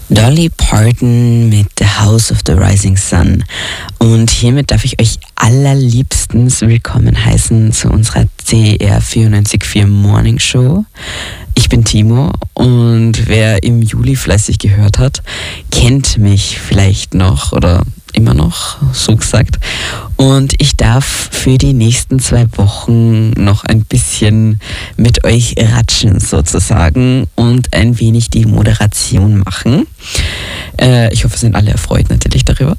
Dolly Parton mit The House of the Rising Sun. Und hiermit darf ich euch allerliebstens willkommen heißen zu unserer CR 94.4 Morning Show. Ich bin Timo und wer im Juli fleißig gehört hat, kennt mich vielleicht noch oder immer noch, so gesagt. Und ich darf für die nächsten 2 Wochen noch ein bisschen mit euch ratschen sozusagen und ein wenig die Moderation machen. Ich hoffe, sind alle erfreut natürlich darüber.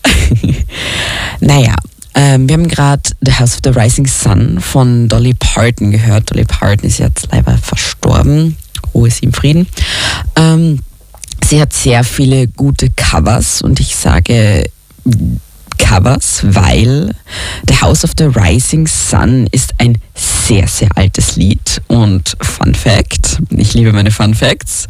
Naja, wir haben gerade The House of the Rising Sun von Dolly Parton gehört. Dolly Parton ist jetzt leider verstorben. Ruhe sie im Frieden. Sie hat sehr viele gute Covers und ich sage Covers, weil The House of the Rising Sun ist ein sehr, sehr altes Lied und Fun Fact, ich liebe meine Fun Facts,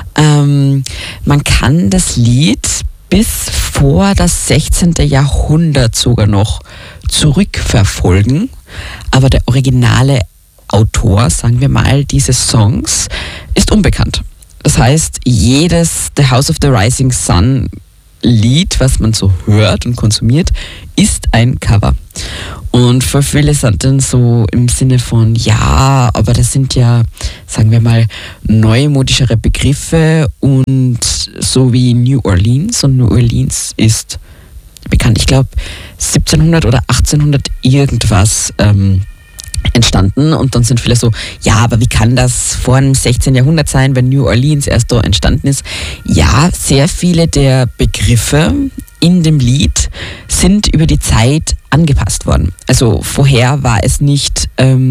man kann das Lied bis vor das 16. Jahrhundert sogar noch zurückverfolgen, aber der originale Autor, sagen wir mal, dieses Songs ist unbekannt. Das heißt, jedes The House of the Rising Sun Lied, was man so hört und konsumiert, ist ein Cover. Und für viele sind dann so im Sinne von, ja, aber das sind ja, sagen wir mal, neumodischere Begriffe und so wie New Orleans. Und New Orleans ist bekannt, ich glaube 1700 oder 1800 irgendwas entstanden und dann sind viele so, ja, aber wie kann das vor dem 16. Jahrhundert sein, wenn New Orleans erst da entstanden ist? Ja, sehr viele der Begriffe in dem Lied sind über die Zeit angepasst worden. Also vorher war es nicht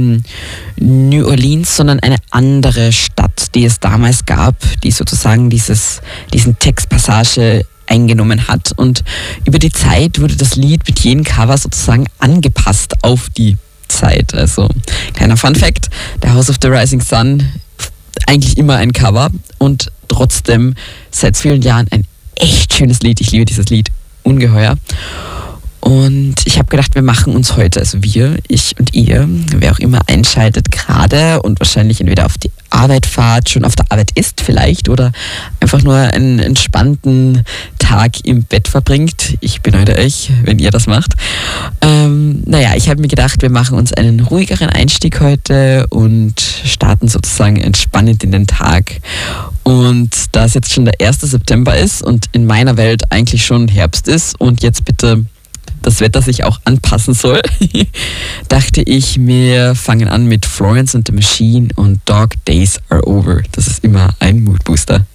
New Orleans, sondern eine andere Stadt, die es damals gab, die sozusagen diesen Textpassage eingenommen hat und über die Zeit wurde das Lied mit jedem Cover sozusagen angepasst auf die Zeit. Also kleiner Fun Fact, The House of the Rising Sun, eigentlich immer ein Cover und trotzdem seit vielen Jahren ein echt schönes Lied. Ich liebe dieses Lied ungeheuer. Und ich habe gedacht, wir machen uns heute, also wir, ich und ihr, wer auch immer einschaltet gerade und wahrscheinlich entweder auf die Arbeit fahrt, schon auf der Arbeit ist vielleicht oder einfach nur einen entspannten Tag im Bett verbringt. Ich beneide euch, wenn ihr das macht. Ich habe mir gedacht, wir machen uns einen ruhigeren Einstieg heute und starten sozusagen entspannend in den Tag. Und da es jetzt schon der 1. September ist und in meiner Welt eigentlich schon Herbst ist und jetzt bitte das Wetter sich auch anpassen soll, dachte ich, wir fangen an mit Florence and the Machine und Dog Days Are Over. Das ist immer ein Moodbooster.